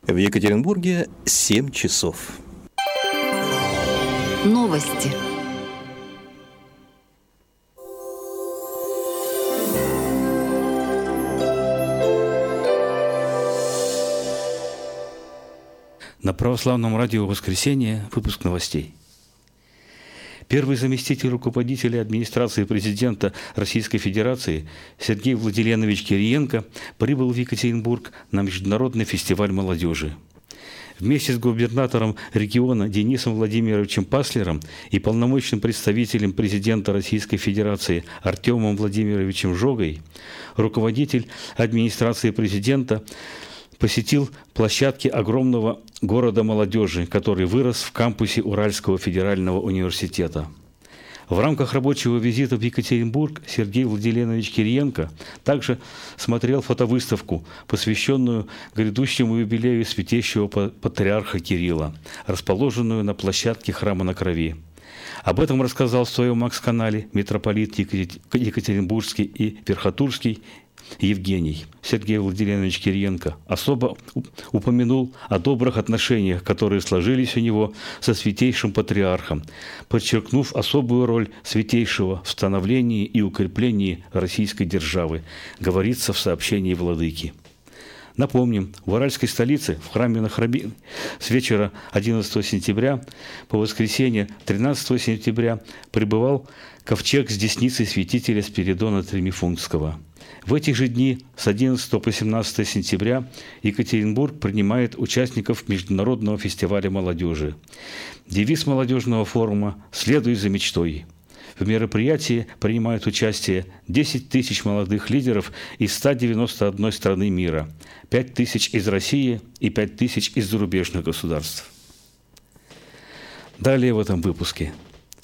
В Екатеринбурге 7 часов. Новости. На православном радио «Воскресенье» выпуск новостей. Первый заместитель руководителя администрации президента Российской Федерации Сергей Владиленович Кириенко прибыл в Екатеринбург на Международный фестиваль молодежи. Вместе с губернатором региона Денисом Владимировичем Паслером и полномочным представителем президента Российской Федерации Артемом Владимировичем Жогой руководитель администрации президента посетил площадки огромного города молодежи, который вырос в кампусе Уральского федерального университета. В рамках рабочего визита в Екатеринбург Сергей Владиленович Кириенко также смотрел фотовыставку, посвященную грядущему юбилею святейшего патриарха Кирилла, расположенную на площадке Храма на Крови. Об этом рассказал в своем Макс-канале митрополит Екатеринбургский и Верхотурский Евгений. Сергей Владиленович Кириенко особо упомянул о добрых отношениях, которые сложились у него со святейшим патриархом, подчеркнув особую роль святейшего в становлении и укреплении российской державы, говорится в сообщении владыки. Напомним, в уральской столице, в храме на Крови, с вечера 11 сентября по воскресенье 13 сентября прибывал ковчег с десницей святителя Спиридона Тремифунтского. В эти же дни, с 11 по 17 сентября, Екатеринбург принимает участников Международного фестиваля молодежи. Девиз молодежного форума «Следуй за мечтой». В мероприятии принимают участие 10 тысяч молодых лидеров из 191 страны мира, 5 тысяч из России и 5 тысяч из зарубежных государств. Далее в этом выпуске.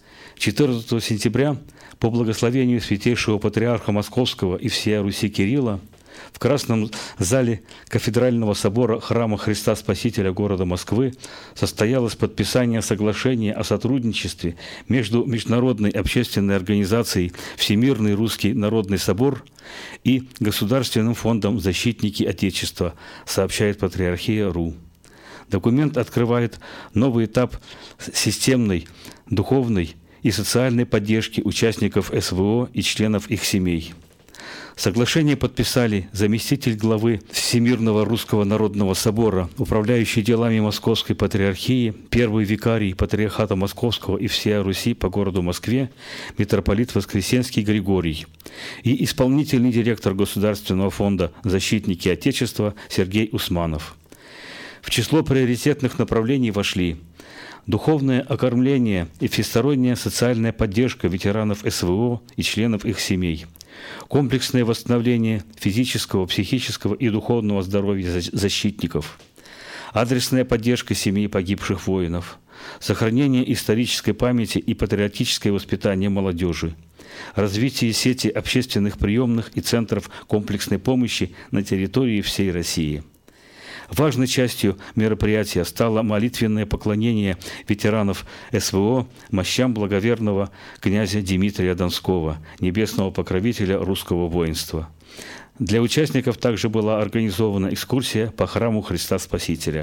14 сентября по благословению святейшего патриарха Московского и всея Руси Кирилла в Красном зале Кафедрального собора Храма Христа Спасителя города Москвы состоялось подписание соглашения о сотрудничестве между Международной общественной организацией «Всемирный русский народный собор» и Государственным фондом «Защитники Отечества», сообщает Патриархия.ру. Документ открывает новый этап системной, духовной и социальной поддержки участников СВО и членов их семей. Соглашение подписали заместитель главы Всемирного Русского Народного Собора, управляющий делами Московской Патриархии, первый викарий Патриархата Московского и всея Руси по городу Москве, митрополит Воскресенский Григорий, и исполнительный директор Государственного фонда «Защитники Отечества» Сергей Усманов. В число приоритетных направлений вошли духовное окормление и всесторонняя социальная поддержка ветеранов СВО и членов их семей, комплексное восстановление физического, психического и духовного здоровья защитников, адресная поддержка семей погибших воинов, сохранение исторической памяти и патриотическое воспитание молодежи, развитие сети общественных приемных и центров комплексной помощи на территории всей России. Важной частью мероприятия стало молитвенное поклонение ветеранов СВО мощам благоверного князя Дмитрия Донского, небесного покровителя русского воинства. Для участников также была организована экскурсия по храму Христа Спасителя.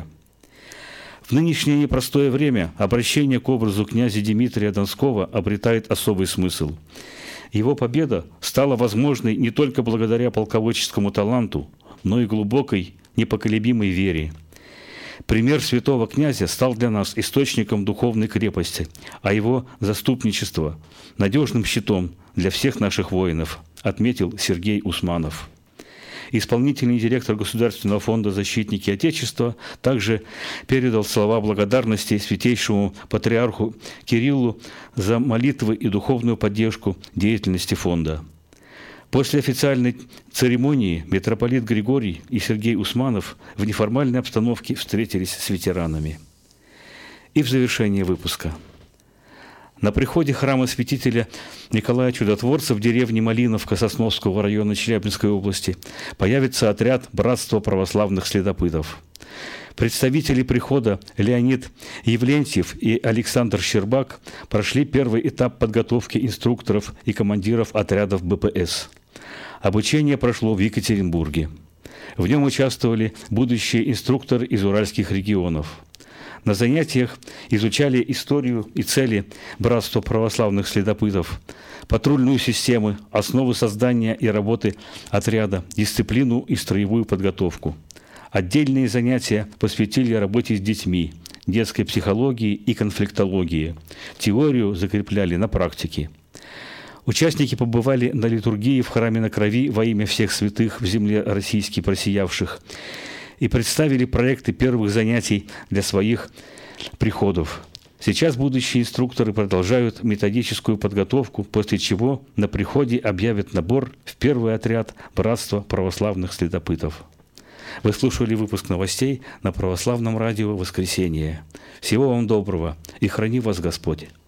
В нынешнее непростое время обращение к образу князя Дмитрия Донского обретает особый смысл. Его победа стала возможной не только благодаря полководческому таланту, но и глубокой, непоколебимой вере. Пример святого князя стал для нас источником духовной крепости, а его заступничество – надежным щитом для всех наших воинов, отметил Сергей Усманов. Исполнительный директор Государственного фонда «Защитники Отечества» также передал слова благодарности святейшему патриарху Кириллу за молитвы и духовную поддержку деятельности фонда. После официальной церемонии митрополит Григорий и Сергей Усманов в неформальной обстановке встретились с ветеранами. И в завершение выпуска. На приходе храма святителя Николая Чудотворца в деревне Малиновка Сосновского района Челябинской области появится отряд Братства православных следопытов. Представители прихода Леонид Евлентьев и Александр Щербак прошли первый этап подготовки инструкторов и командиров отрядов БПС. Обучение прошло в Екатеринбурге. В нем участвовали будущие инструкторы из уральских регионов. На занятиях изучали историю и цели Братства православных следопытов, патрульную систему, основы создания и работы отряда, дисциплину и строевую подготовку. Отдельные занятия посвятили работе с детьми, детской психологии и конфликтологии. Теорию закрепляли на практике. Участники побывали на литургии в храме на Крови во имя всех святых в земле российски просиявших и представили проекты первых занятий для своих приходов. Сейчас будущие инструкторы продолжают методическую подготовку, после чего на приходе объявят набор в первый отряд Братства православных следопытов. Вы слушали выпуск новостей на Православном радио «Воскресенье». Всего вам доброго и храни вас Господь!